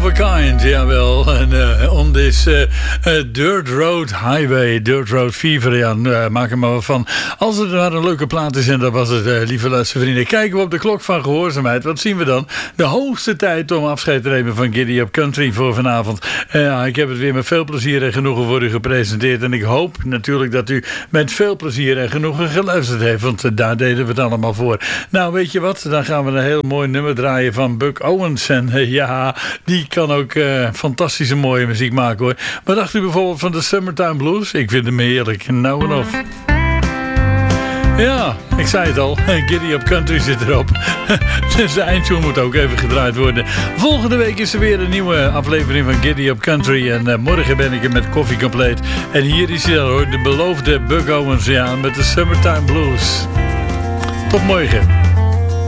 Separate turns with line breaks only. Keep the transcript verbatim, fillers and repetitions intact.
of a kind, jawel. En uh, on this uh, uh, Dirt Road Highway, Dirt Road Fever, ja, uh, maak er maar wat van. Als het maar een leuke plaat is, en dat was het, uh, lieve luistervrienden. Kijken we op de klok van gehoorzaamheid, wat zien we dan? De hoogste tijd om afscheid te nemen van Giddy Up Country voor vanavond. Uh, ik heb het weer met veel plezier en genoegen voor u gepresenteerd. En ik hoop natuurlijk dat u met veel plezier en genoegen geluisterd heeft, want uh, daar deden we het allemaal voor. Nou, weet je wat? Dan gaan we een heel mooi nummer draaien van Buck Owens. En uh, ja, die kan ook uh, fantastische mooie muziek maken, hoor. Wat dacht u bijvoorbeeld van de Summertime Blues? Ik vind hem heerlijk. Nou en of. Ja, ik zei het al. Giddy Up Country zit erop. Dus de eindtune moet ook even gedraaid worden. Volgende week is er weer een nieuwe aflevering van Giddy Up Country. En uh, morgen ben ik er met koffie compleet. En hier is hij dan, hoor. De beloofde Buck Owens, ja, met de Summertime Blues. Tot morgen.